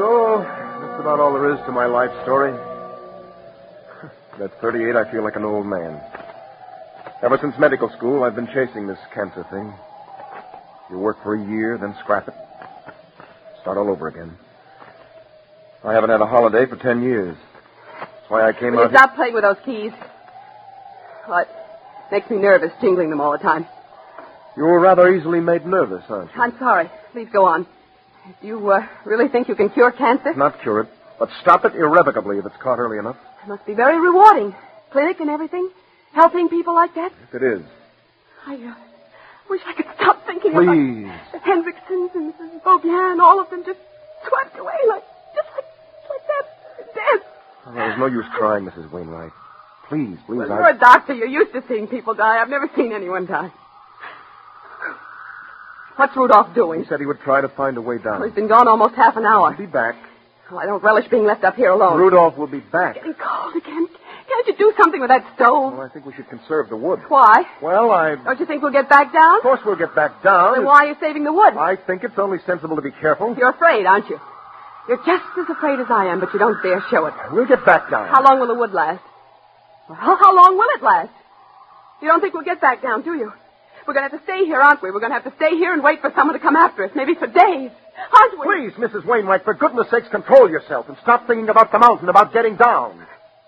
So, that's about all there is to my life story. At 38, I feel like an old man. Ever since medical school, I've been chasing this cancer thing. You work for a year, then scrap it. Start all over again. I haven't had a holiday for 10 years. That's why I came out here. Stop playing with those keys. What? Makes me nervous, jingling them all the time. You're rather easily made nervous, aren't you? I'm sorry. Please go on. Do you really think you can cure cancer? Not cure it, but stop it irrevocably if it's caught early enough. It must be very rewarding. Clinic and everything. Helping people like that. Yes, it is. I wish I could stop thinking Please. about the Hendricksons and Mrs. Beaubien, all of them just swept away like that. Dead. Well, there's no use crying, Mrs. Wainwright. Please, Well, you're a doctor. You're used to seeing people die. I've never seen anyone die. What's Rudolph doing? He said he would try to find a way down. Well, he's been gone almost half an hour. He'll be back. Oh, I don't relish being left up here alone. Rudolph will be back. Getting cold again. Can't you do something with that stove? Well, I think we should conserve the wood. Why? Well, Don't you think we'll get back down? Of course we'll get back down. Then why are you saving the wood? I think it's only sensible to be careful. You're afraid, aren't you? You're just as afraid as I am, but you don't dare show it. We'll get back down. How long will the wood last? Well, how long will it last? You don't think we'll get back down, do you? We're going to have to stay here, aren't we? We're going to have to stay here and wait for someone to come after us, maybe for days. Aren't we? Please, Mrs. Wainwright, for goodness sakes, control yourself and stop thinking about the mountain, about getting down.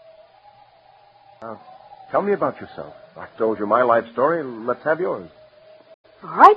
Now, tell me about yourself. I've told you my life story. Let's have yours. All right.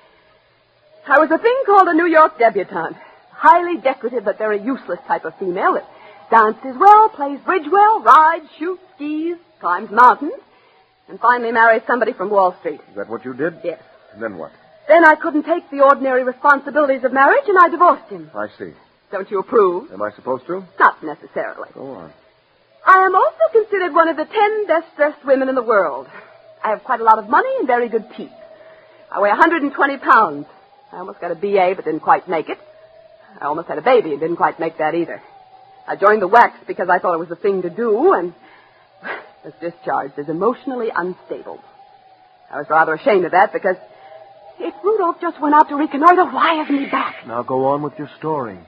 I was a thing called a New York debutante. Highly decorative but very useless type of female that dances well, plays bridge well, rides, shoots, skis, climbs mountains, and finally marries somebody from Wall Street. Is that what you did? Yes. And then what? Then I couldn't take the ordinary responsibilities of marriage, and I divorced him. I see. Don't you approve? Am I supposed to? Not necessarily. Go on. I am also considered one of the 10 best-dressed women in the world. I have quite a lot of money and very good teeth. I weigh 120 pounds. I almost got a BA, but didn't quite make it. I almost had a baby and didn't quite make that either. I joined the wax because I thought it was the thing to do, and was discharged as emotionally unstable. I was rather ashamed of that because if Rudolph just went out to reconnoiter, why isn't he back? Now go on with your story.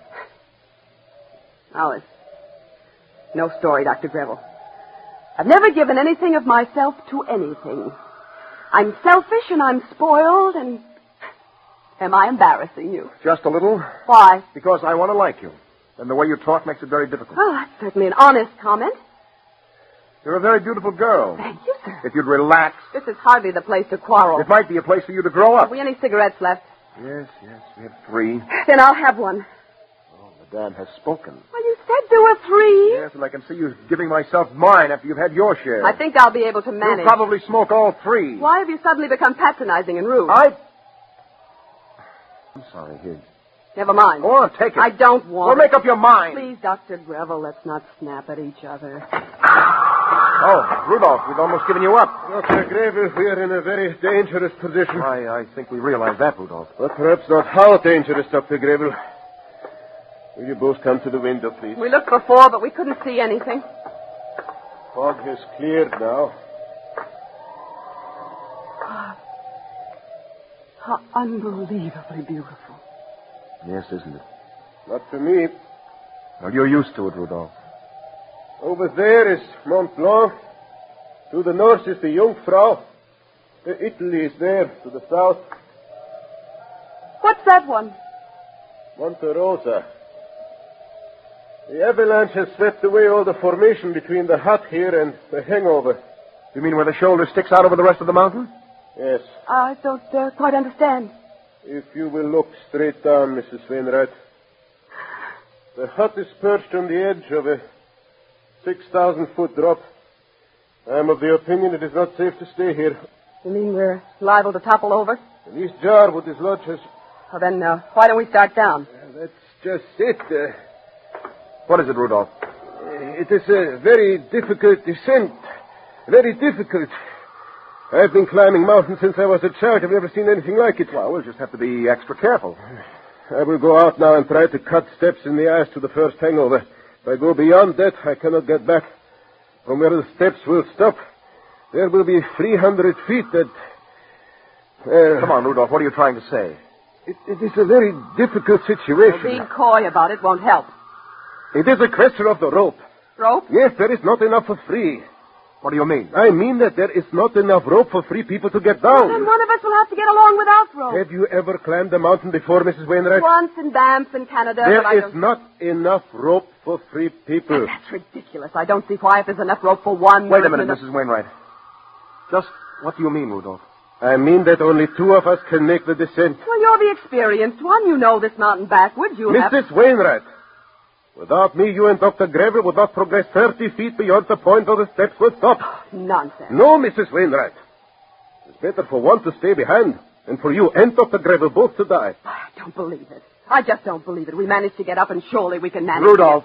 Now, there's no story, Dr. Greville. I've never given anything of myself to anything. I'm selfish and I'm spoiled and... Am I embarrassing you? Just a little. Why? Because I want to like you. And the way you talk makes it very difficult. Well, that's certainly an honest comment. You're a very beautiful girl. Thank you, sir. If you'd relax, This is hardly the place to quarrel. it might be a place for you to grow up. Have we any cigarettes left? Yes, we have 3. Then I'll have one. Oh, Madame has spoken. Well, you said there were 3. Yes, and I can see you giving myself mine after you've had your share. I think I'll be able to You'll manage. probably smoke all 3. Why have you suddenly become patronizing and rude? I'm sorry, here. Never mind. Go on, take it. I don't want Well, make up your mind. Please, Dr. Greville, let's not snap at each other. Oh, Rudolph, we've almost given you up. Dr. Greville, we are in a very dangerous position. I think we realize that, Rudolph. But perhaps not how dangerous, Dr. Greville. Will you both come to the window, please? We looked before, but we couldn't see anything. Fog has cleared now. How unbelievably beautiful. Yes, isn't it? Not to me. Well, you're used to it, Rudolph. Over there is Mont Blanc. To the north is the Jungfrau. Italy is there, to the south. What's that one? Monte Rosa. The avalanche has swept away all the formation between the hut here and the hangover. You mean where the shoulder sticks out over the rest of the mountain? Yes. I don't quite understand. If you will look straight down, Mrs. Wainwright. The hut is perched on the edge of a 6,000-foot drop. I am of the opinion it is not safe to stay here. You mean we're liable to topple over? And this jar would dislodge us. Well, then, why don't we start down? That's just it. What is it, Rudolph? It is a very difficult descent. Very difficult. I've been climbing mountains since I was a child. I've never seen anything like it. Well, we'll just have to be extra careful. I will go out now and try to cut steps in the ice to the first hangover. If I go beyond that, I cannot get back. From where the steps will stop, there will be 300 feet that... Come on, Rudolph. What are you trying to say? It is a very difficult situation. Being coy about it won't help. It is a question of the rope. Rope? Yes, there is not enough for free. What do you mean? I mean that there is not enough rope for free people to get down. Then one of us will have to get along without rope. Have you ever climbed a mountain before, Mrs. Wainwright? Once in Banff in Canada. There is not enough rope for free people. That's ridiculous. I don't see why if there's enough rope for one. Wait a minute, Mrs. Wainwright. Just what do you mean, Rudolph? I mean that only two of us can make the descent. Well, you're the experienced one. You know this mountain backwards. Mrs. Wainwright, without me, you and Dr. Greville would not progress 30 feet beyond the point where the steps will stop. Nonsense. No, Mrs. Wainwright. It's better for one to stay behind than for you and Dr. Greville both to die. I don't believe it. I just don't believe it. We managed to get up, and surely we can manage. Rudolph.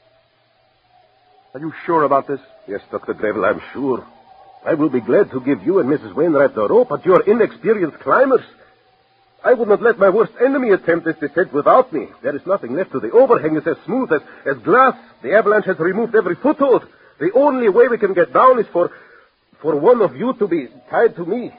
Are you sure about this? Yes, Dr. Greville, I'm sure. I will be glad to give you and Mrs. Wainwright the rope, but you're inexperienced climbers. I would not let my worst enemy attempt this descent without me. There is nothing left to the overhang. It's as smooth as glass. The avalanche has removed every foothold. The only way we can get down is for one of you to be tied to me.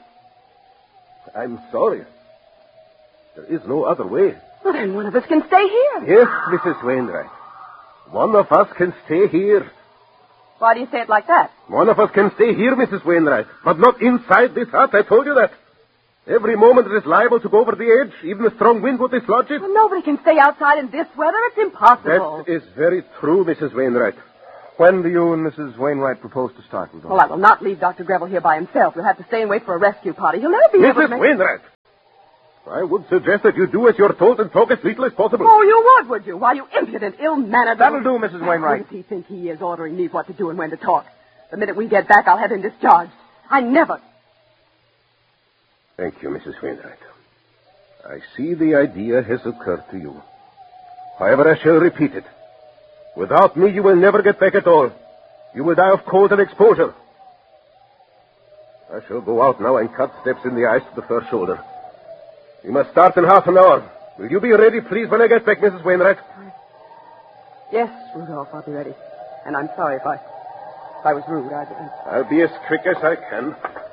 I'm sorry. There is no other way. Well, then one of us can stay here. Yes, Mrs. Wainwright. One of us can stay here. Why do you say it like that? One of us can stay here, Mrs. Wainwright, but not inside this hut. I told you that. Every moment it is liable to go over the edge. Even a strong wind would dislodge it. Well, nobody can stay outside in this weather. It's impossible. That is very true, Mrs. Wainwright. When do you and Mrs. Wainwright propose to start, Rudolph? Well, I will not leave Dr. Greville here by himself. You'll have to stay and wait for a rescue party. He'll never be able to Mrs. Wainwright, I would suggest that you do as you're told and talk as little as possible. Oh, you would you? Why, you impudent, ill-mannered... That'll do, Mrs. Wainwright. Who does he think he is, ordering me what to do and when to talk? The minute we get back, I'll have him discharged. I never... Thank you, Mrs. Wainwright. I see the idea has occurred to you. However, I shall repeat it. Without me, you will never get back at all. You will die of cold and exposure. I shall go out now and cut steps in the ice to the first shoulder. You must start in half an hour. Will you be ready, please, when I get back, Mrs. Wainwright? Yes, Rudolph, I'll be ready. And I'm sorry if I was rude. I'll be as quick as I can.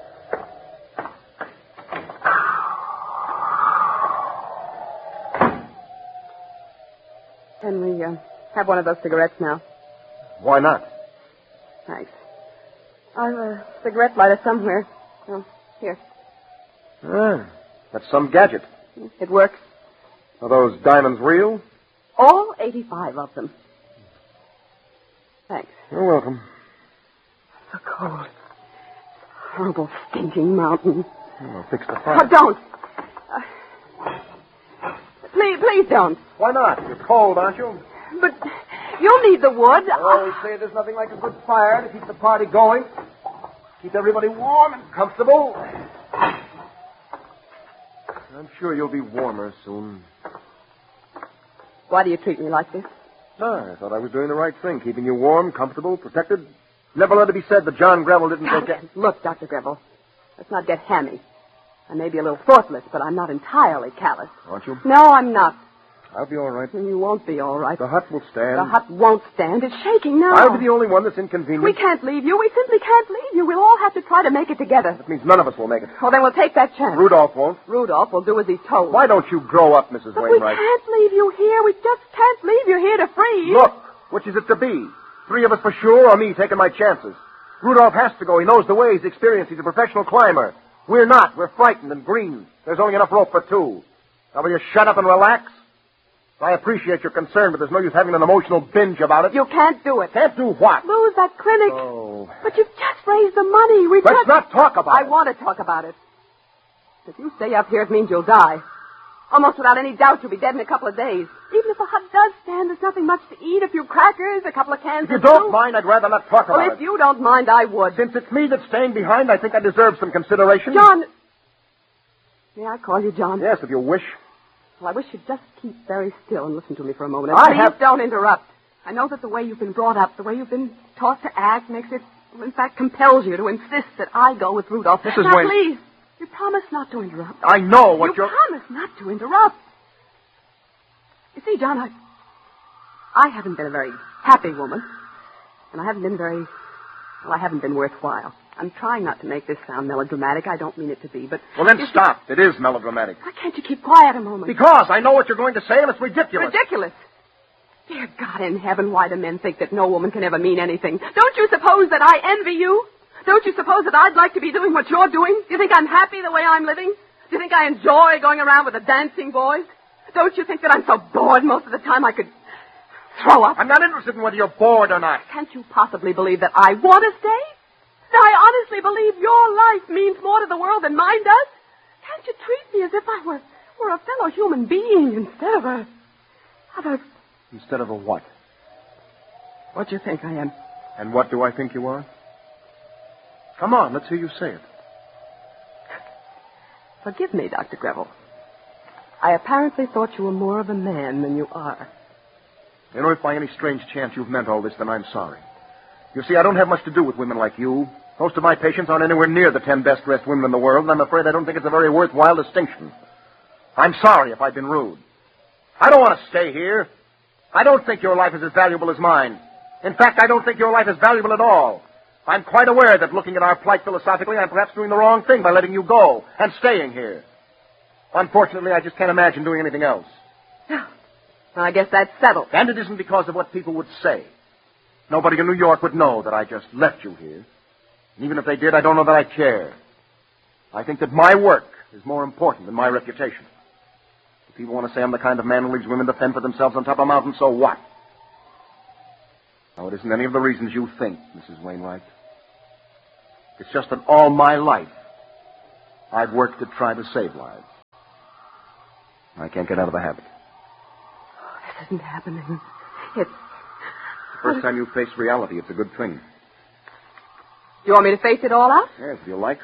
Can we have one of those cigarettes now? Why not? Thanks. I've a cigarette lighter somewhere. Oh, here. Ah, that's some gadget. It works. Are those diamonds real? All 85 of them. Thanks. You're welcome. So cold. Horrible, stinking mountain. I'll fix the fire. Oh, don't. Please don't. Why not? You're cold, aren't you? But you'll need the wood. I always say there's nothing like a good fire to keep the party going. Keep everybody warm and comfortable. I'm sure you'll be warmer soon. Why do you treat me like this? I thought I was doing the right thing, keeping you warm, comfortable, protected. Never let it be said that John Greville didn't take it. Look, Dr. Greville, let's not get hammy. I may be a little thoughtless, but I'm not entirely callous. Aren't you? No, I'm not. I'll be all right. You won't be all right. The hut will stand. The hut won't stand. It's shaking now. I'll be the only one that's inconvenient. We can't leave you. We simply can't leave you. We'll all have to try to make it together. That means none of us will make it. Well, then we'll take that chance. Rudolph won't. Rudolph will do as he's told. Why don't you grow up, Mrs. But Wainwright? we can't leave you here. We just can't leave you here to freeze. Look, which is it to be? 3 of us for sure, or me taking my chances? Rudolph has to go. He knows the way. He's experienced. He's a professional climber. We're not. We're frightened and green. There's only enough rope for 2. Now, will you shut up and relax? I appreciate your concern, but there's no use having an emotional binge about it. You can't do it. Can't do what? Lose that clinic. Oh. But you've just raised the money. Let's not talk about it. I want to talk about it. If you stay up here, it means you'll die. Almost without any doubt, you'll be dead in a couple of days. Even if the hut does stand, there's nothing much to eat. A few crackers, a couple of cans If you of don't soup. mind, I'd rather not talk about Well, it. if you don't mind, I would. Since it's me that's staying behind, I think I deserve some consideration. John. May I call you John? Yes, if you wish. Well, I wish you'd just keep very still and listen to me for a moment. Please don't interrupt. I know that the way you've been brought up, the way you've been taught to act, makes it, well, in fact, compels you to insist that I go with Rudolph. Mrs. Now, Wayne. please, you promise not to interrupt. I know what You promise not to interrupt. You see, John, I haven't been a very happy woman. And I haven't been worthwhile. I'm trying not to make this sound melodramatic. I don't mean it to be, but... Well, then stop. It is melodramatic. Why can't you keep quiet a moment? Because I know what you're going to say, and it's ridiculous. Ridiculous? Dear God in heaven, why do men think that no woman can ever mean anything? Don't you suppose that I envy you? Don't you suppose that I'd like to be doing what you're doing? Do you think I'm happy the way I'm living? Do you think I enjoy going around with the dancing boys? Don't you think that I'm so bored most of the time I could throw up? I'm not interested in whether you're bored or not. Can't you possibly believe that I want to stay? That I honestly believe your life means more to the world than mine does? Can't you treat me as if I were a fellow human being instead of a... Instead of a what? What do you think I am? And what do I think you are? Come on, let's hear you say it. Forgive me, Dr. Greville. I apparently thought you were more of a man than you are. You know, if by any strange chance you've meant all this, then I'm sorry. You see, I don't have much to do with women like you. Most of my patients aren't anywhere near the 10 best-dressed women in the world, and I'm afraid I don't think it's a very worthwhile distinction. I'm sorry if I've been rude. I don't want to stay here. I don't think your life is as valuable as mine. In fact, I don't think your life is valuable at all. I'm quite aware that looking at our plight philosophically, I'm perhaps doing the wrong thing by letting you go and staying here. Unfortunately, I just can't imagine doing anything else. Well, I guess that's settled. And it isn't because of what people would say. Nobody in New York would know that I just left you here. And even if they did, I don't know that I care. I think that my work is more important than my reputation. If people want to say I'm the kind of man who leaves women to fend for themselves on top of a mountain, so what? No, it isn't any of the reasons you think, Mrs. Wainwright. It's just that all my life, I've worked to try to save lives. I can't get out of the habit. Oh, this isn't happening. It's... The first time you face reality, it's a good thing. You want me to face it all out? Yes, if you like.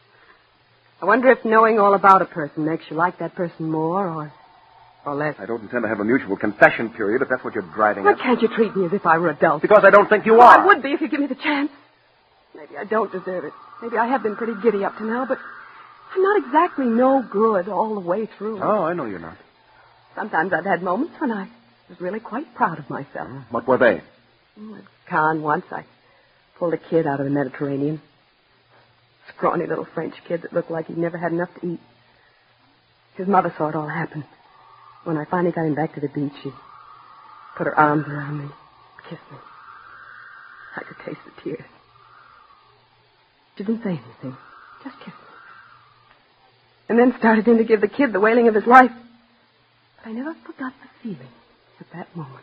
I wonder if knowing all about a person makes you like that person more or less. I don't intend to have a mutual confession period, if that's what you're driving Why at. can't you treat me as if I were adult? Because I don't think you Well, are. I would be if you give me the chance. Maybe I don't deserve it. Maybe I have been pretty giddy up to now, but I'm not exactly no good all the way through. Oh, I know you're not. Sometimes I've had moments when I was really quite proud of myself. What were they? At Cannes once, I pulled a kid out of the Mediterranean. Scrawny little French kid that looked like he'd never had enough to eat. His mother saw it all happen. When I finally got him back to the beach, she put her arms around me, kissed me. I could taste the tears. She didn't say anything, just kissed me. And then started in to give the kid the wailing of his life. But I never forgot the feeling at that moment.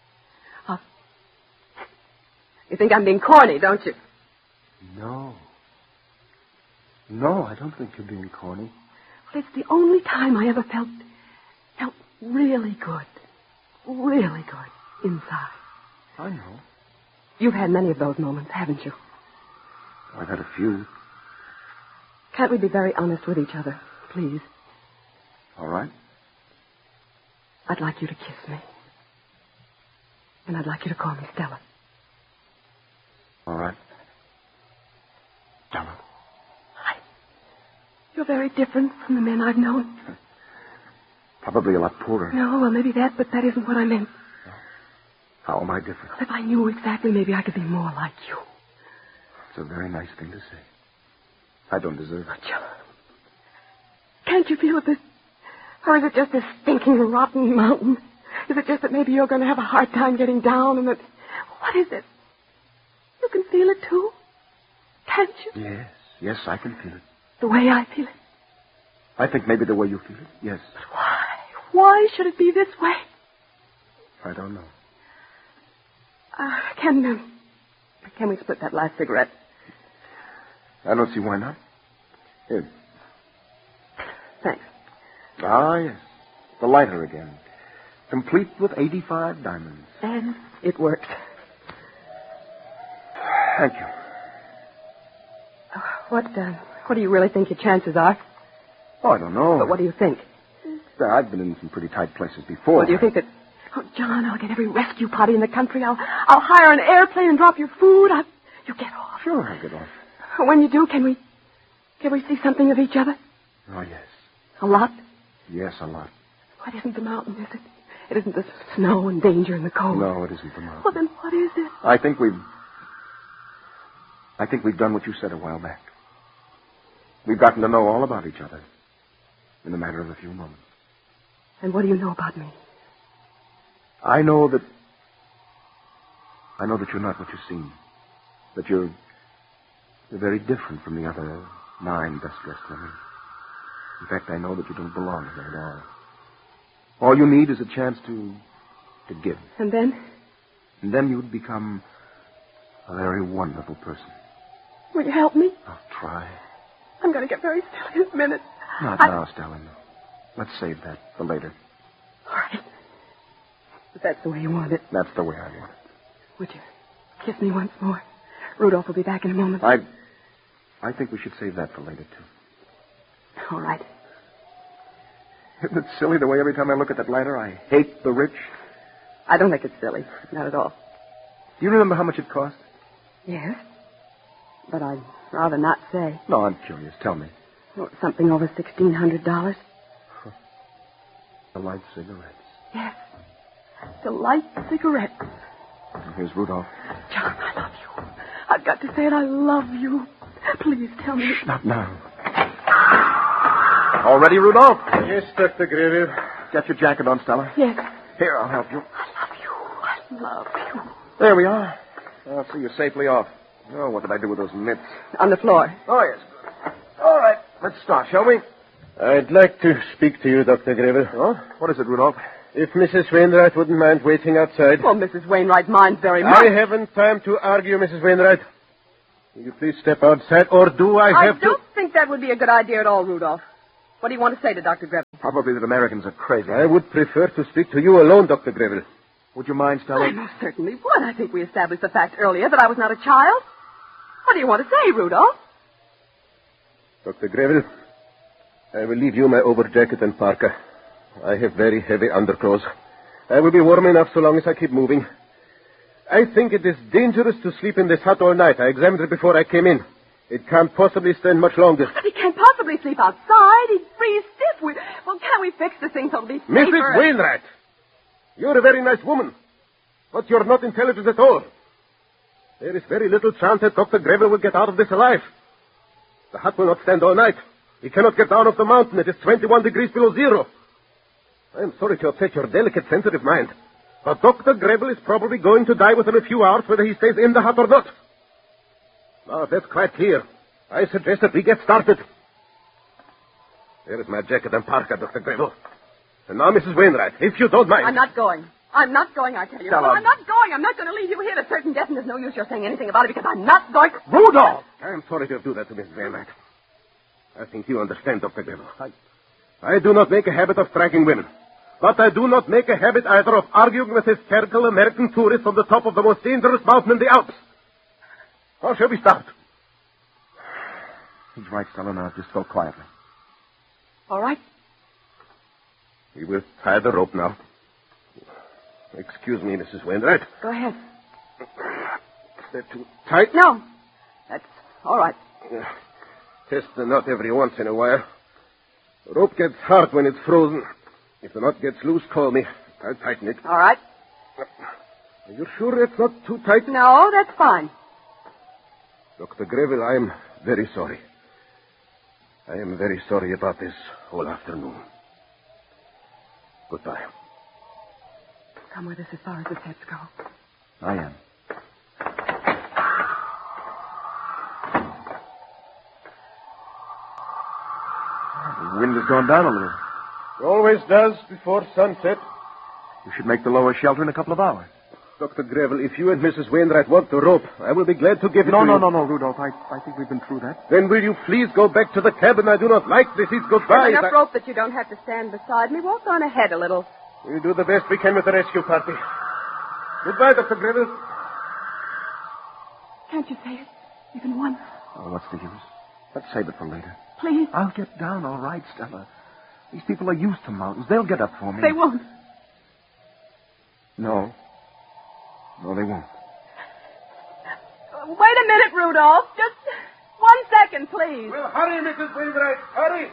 You think I'm being corny, don't you? No. No, I don't think you're being corny. Well, it's the only time I ever felt really good. Really good inside. I know. You've had many of those moments, haven't you? I've had a few. Can't we be very honest with each other, please? All right. I'd like you to kiss me. And I'd like you to call me Stella. All right. Stella. You're very different from the men I've known. Probably a lot poorer. No, well, maybe that, but that isn't what I meant. How am I different? If I knew exactly, maybe I could be more like you. It's a very nice thing to say. I don't deserve it. But John, can't you feel this? Or is it just this stinking, rotten mountain? Is it just that maybe you're going to have a hard time getting down and that... What is it? You can feel it, too? Can't you? Yes, I can feel it. The way I feel it? I think maybe the way you feel it, yes. But why? Why should it be this way? I don't know. Can we split that last cigarette? I don't see why not. Here. Thanks. Ah, yes. The lighter again. Complete with 85 diamonds. And it worked. Thank you. What do you really think your chances are? Oh, I don't know. But what do you think? I've been in some pretty tight places before. Well, do you think that... Oh, John, I'll get every rescue party in the country. I'll hire an airplane and drop your food. You get off. Sure, I'll get off. When you do, can we see something of each other? Oh, yes. A lot? Yes, a lot. What isn't the mountain, is it? It isn't the snow and danger and the cold. No, it isn't the mountain. Well, then what is it? I think we've... I think we've done what you said a while back. We've gotten to know all about each other in a matter of a few moments. And what do you know about me? I know that you're not what you seem. That you're very different from the other 9 best-dressed women. In fact, I know that you don't belong here at all. All you need is a chance to give. And then? And then you'd become a very wonderful person. Will you help me? I'll try. I'm going to get very silly in a minute. Not now, Stella. Let's save that for later. All right. But that's the way you want it. That's the way I want it. Would you kiss me once more? Rudolph will be back in a moment. I think we should save that for later, too. All right. Isn't it silly the way every time I look at that ladder, I hate the rich? I don't think it's silly. Not at all. Do you remember how much it cost? Yes. But I'd rather not say. No, I'm curious. Tell me. Oh, something over $1,600. The light cigarettes. Yes. To light cigarettes. And here's Rudolph. John, I love you. I've got to say it. I love you. Please tell me. Not now. All ready, Rudolph? Yes, Dr. Greville. Got your jacket on, Stella? Yes. Here, I'll help you. I love you. There we are. I'll see you safely off. Oh, what did I do with those mitts? On the floor. Oh, yes. Good. All right. Let's start, shall we? I'd like to speak to you, Dr. Greville. Oh? What is it, Rudolph? If Mrs. Wainwright wouldn't mind waiting outside. Well, Mrs. Wainwright minds very much. I haven't time to argue, Mrs. Wainwright. Will you please step outside, or do I have I don't think that would be a good idea at all, Rudolph. What do you want to say to Dr. Greville? Probably that Americans are crazy. I would prefer to speak to you alone, Dr. Greville. Would you mind, Stella? I most certainly would. I think we established the fact earlier that I was not a child. What do you want to say, Rudolph? Dr. Greville, I will leave you my overjacket and parka. I have very heavy underclothes. I will be warm enough so long as I keep moving. I think it is dangerous to sleep in this hut all night. I examined it before I came in. It can't possibly stand much longer. But he can't possibly sleep outside. He'd freeze stiff. Well, can't we fix this thing so it'll be safer? Mrs. Wainwright, you're a very nice woman, but you're not intelligent at all. There is very little chance that Dr. Greville will get out of this alive. The hut will not stand all night. He cannot get down off the mountain. It is 21 degrees below zero. I am sorry to upset your delicate, sensitive mind, but Dr. Greville is probably going to die within a few hours whether he stays in the hut or not. Now, if that's quite clear, I suggest that we get started. There is my jacket and parka, Dr. Greville. And now, Mrs. Wainwright, if you don't mind. I'm not going. I'm not going, I tell you. Stella. No, I'm not going. I'm not going to leave you here to certain death, and there's no use you're saying anything about it because I'm not going. Rudolph! I am sorry to do that to Mrs. Wainwright. I think you understand, Dr. Greville. I do not make a habit of striking women. But I do not make a habit either of arguing with hysterical American tourists on the top of the most dangerous mountain in the Alps. How shall we start? He's right, Stella. Now, just go quietly. All right. We will tie the rope now. Excuse me, Mrs. Wainwright. Go ahead. Is that too tight? No. That's all right. Test the knot every once in a while. The rope gets hard when it's frozen. If the knot gets loose, call me. I'll tighten it. All right. Are you sure it's not too tight? No, that's fine. Dr. Greville, I am very sorry. I am very sorry about this whole afternoon. Goodbye. Come with us as far as the steps go. I am. The wind has gone down a little. It always does before sunset. We should make the lower shelter in a couple of hours. Dr. Greville, if you and Mrs. Wainwright want the rope, I will be glad to give it to you. No, Rudolph. I think we've been through that. Then will you please go back to the cabin? I do not like this. It's goodbye. There's enough rope that you don't have to stand beside me. Walk on ahead a little. We'll do the best we can with the rescue party. Goodbye, Dr. Greville. Can't you say it? Even once. Oh, what's the use? Let's save it for later. Please. I'll get down all right, Stella. These people are used to mountains. They'll get up for me. They won't. No. No, they won't. Wait a minute, Rudolph. Just 1 second, please. Well, hurry, Mrs. Wainwright. Hurry.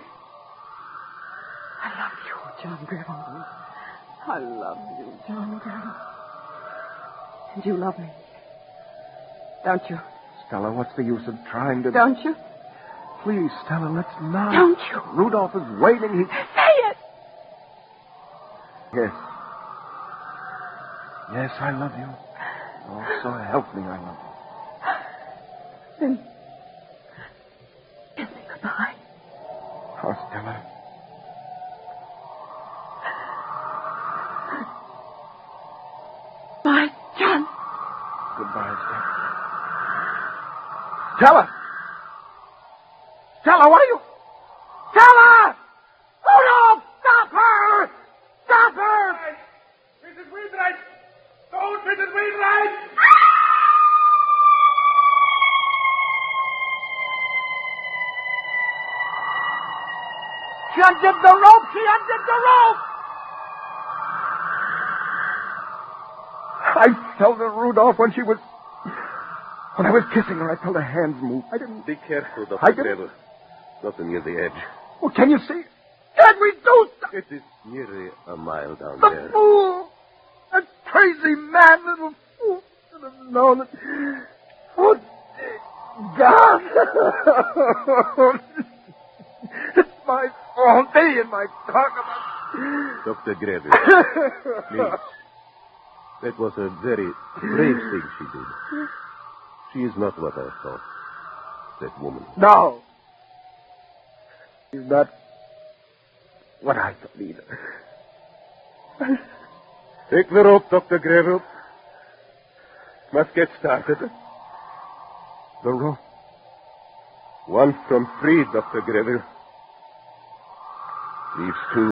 I love you, John Greville. I love you, John Greville. And you love me. Don't you? Stella, what's the use of trying to... Don't you? Please, Stella, let's not. Don't you? Rudolph is waiting. Say it! Yes. Yes, I love you. Oh, so help me, I love you. Then kiss me goodbye. Oh, Stella. Bye, John. Goodbye, Stella. Stella! Stella, what are you... Stella! Rudolph! Stop her! Stop her! Mrs. Wheelwright! Don't, Mrs. Wheelwright! She undid the rope! She undid the rope! I felt her, Rudolph, when she was... When I was kissing her, I felt her hands move. I didn't... Be careful, Dr. I didn't- Gravel. Nothing near the edge. Well, can you see? Can we do something? It is nearly a mile down The there. fool! That crazy, mad little fool should have known it. Oh, God! It's my fault. Me and my cock. Dr. Gravel, please. That was a very brave thing she did. She is not what I thought. That woman. No. She's not what I thought either. Take the rope, Dr. Gravel. Must get started. The rope. 1 from 3, Dr. Gravel. Leaves 2.